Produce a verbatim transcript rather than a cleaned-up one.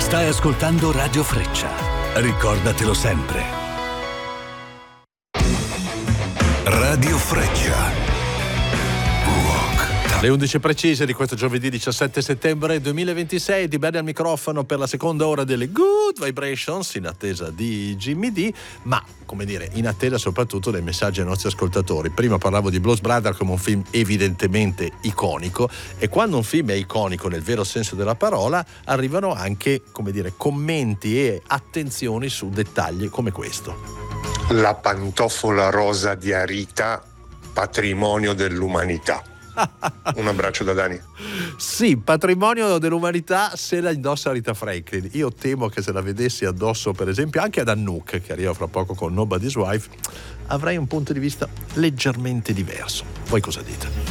Stai ascoltando Radio Freccia. Ricordatelo sempre. Radio Freccia. Le undici precise di questo giovedì diciassette settembre duemilaventisei, Di Belli al microfono per la seconda ora delle Good Vibrations, in attesa di Jimmy D, ma come dire, in attesa soprattutto dei messaggi ai nostri ascoltatori. Prima parlavo di Blues Brothers come un film evidentemente iconico, e quando un film è iconico nel vero senso della parola arrivano anche, come dire, commenti e attenzioni su dettagli come questo. La pantofola rosa di Arita, patrimonio dell'umanità. Un abbraccio da Dani. Sì, patrimonio dell'umanità se la indossa Rita Franklin. Io temo che se la vedessi addosso, per esempio, anche ad Anouk, che arriva fra poco con Nobody's Wife, avrei un punto di vista leggermente diverso. Voi cosa dite?